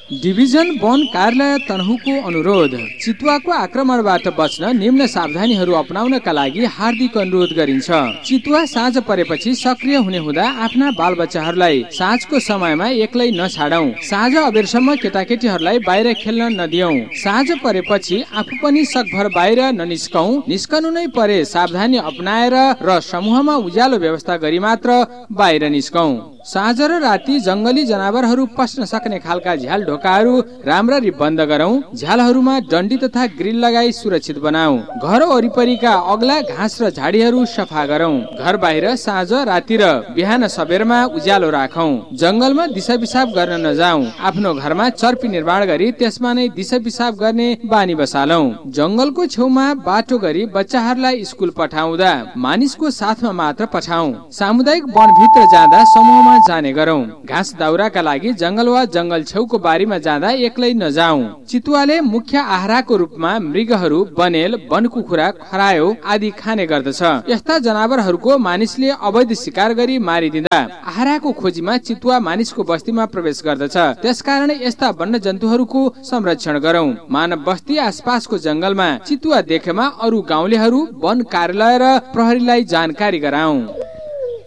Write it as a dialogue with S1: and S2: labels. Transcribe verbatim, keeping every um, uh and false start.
S1: Division वन कार्यालय तनहुको अनुरोध। चितुवाको आक्रमणबाट बच्न निम्न सावधानीहरू अपनाउनका लागि हार्दिक अनुरोध गरिन्छ। चितुवा साँझ परेपछि सक्रिय हुने हुँदा आफ्ना बालबच्चाहरूलाई साँझको समयमा एक्लै नछाडौं। साँझ अबेरसम्म केटाकेटीहरूलाई बाहिर खेल्न नदियौं। साँझ परेपछि आफू पनि सकभर बाहिर ननिस्कौं। निस्कनु नै परे सावधानी अपनाएर र समूहमा उज्यालो व्यवस्था गरी मात्र बाहिर निस्कौं। साँझ र राति जंगली जनावरहरू पस्न सक्ने खालका झ्याल ढोकाहरू राम्ररी बन्द गरौं। झ्यालहरूमा डन्डी तथा ग्रिल लगाई सुरक्षित बनाऊ। घर वरिपरिका अग्ला घाँस र झाडीहरू सफा गरौं। घर बाहिर साँझ राति र बिहान सबेरमा उज्यालो राखौं। जंगलमा दिशा पिसाब गर्न नजाऊ। आफ्नो घरमा चर्पी निर्माण गरी त्यसमा नै दिशा पिसाब गर्ने बानी बसालौं। जंगलको छेउमा बाटो गरी बच्चाहरूलाई स्कुल पठाउँदा मानिसको साथमा मात्र पठाऊ। सामुदायिक वनभित्र जाँदा समूहमा जाने गरौं। घाँस दाउराका लागि जंगल वा जंगल छेउको बारीमा जाँदा एक्लै नजाऊ। चितुवाले मुख्य आहारको रूपमा मृगहरू, बनेल, बनकुखुरा, खरायो आदि खाने गर्दछ। यस्ता जनावरहरूको मानिसले अवैध शिकार गरी मारिदिँदा आहारको खोजीमा चितुवा मानिसको बस्तीमा प्रवेश गर्दछ। त्यसकारण यस्ता वन्य जन्तुहरूको संरक्षण गरौं। मानव बस्ती आसपासको जंगलमा चितुवा देखेमा अरू गाउँलेहरू, वन कार्यालय र प्रहरीलाई जानकारी गराऊ।